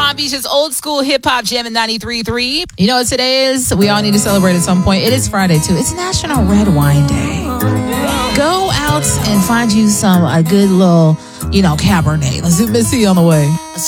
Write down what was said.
Palm Beach's old school hip hop jam in 93.3. You know what today is? We all need to celebrate at some point. It is Friday, too. It's National Red Wine Day. Go out and find you a good little, Cabernet. Let's see on the way.